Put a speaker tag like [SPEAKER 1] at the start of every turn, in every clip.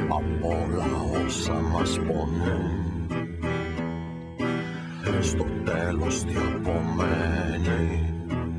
[SPEAKER 1] από όλα όσα μας πονούν. Στο τέλος τι απομένει.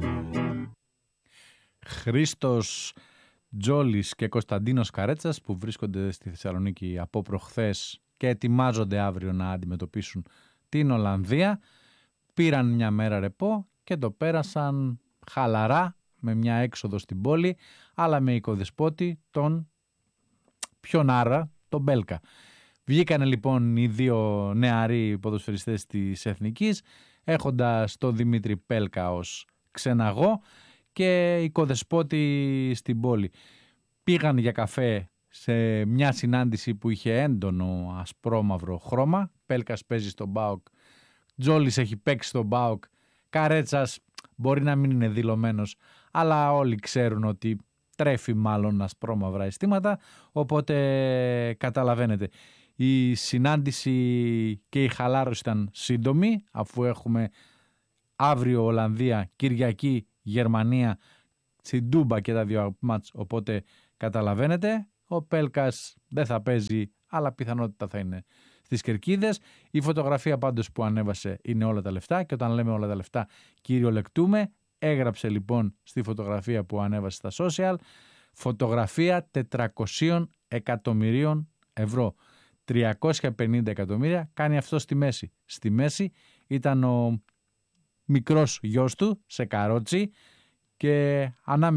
[SPEAKER 2] Χρήστος Τζόλης και Κωνσταντίνος Καρέτσας, που βρίσκονται στη Θεσσαλονίκη από προχθές και ετοιμάζονται αύριο να αντιμετωπίσουν την Ολλανδία, πήραν μια μέρα ρεπό και το πέρασαν χαλαρά, με μια έξοδο στην πόλη, αλλά με οικοδεσπότη τον Πιονάρα, τον Μπέλκα. Βγήκανε λοιπόν οι δύο νεαροί ποδοσφαιριστές της Εθνικής, έχοντας τον Δημήτρη Πέλκα ως ξεναγό και οικοδεσπότη στην πόλη. Πήγαν για καφέ σε μια συνάντηση που είχε έντονο ασπρόμαυρο χρώμα. Πέλκας παίζει στον ΠΑΟΚ, Τζόλης έχει παίξει στον ΠΑΟΚ, Καρέτσας μπορεί να μην είναι δηλωμένος, αλλά όλοι ξέρουν ότι τρέφει μάλλον ασπρόμαυρα αισθήματα, οπότε καταλαβαίνετε. Η συνάντηση και η χαλάρωση ήταν σύντομη, αφού έχουμε αύριο Ολλανδία, Κυριακή Γερμανία, στην Τούμπα και τα δύο μάτς, οπότε καταλαβαίνετε. Ο Πέλκας δεν θα παίζει, αλλά πιθανότητα θα είναι στις κερκίδες. Η φωτογραφία πάντως που ανέβασε είναι όλα τα λεφτά, και όταν λέμε όλα τα λεφτά κυριολεκτούμε. Έγραψε λοιπόν στη φωτογραφία που ανέβασε στα social, φωτογραφία 400 εκατομμυρίων ευρώ. 350 εκατομμύρια κάνει αυτό στη μέση. Στη μέση ήταν ο μικρός γιος του σε καρότσι, και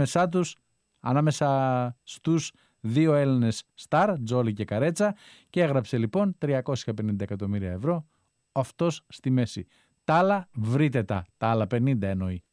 [SPEAKER 2] ανάμεσα στους δύο Έλληνες στάρ, Τζόλη και Καρέτσα, και έγραψε λοιπόν 350 εκατομμύρια ευρώ αυτός στη μέση. Τα άλλα βρείτε τα άλλα 50 εννοεί.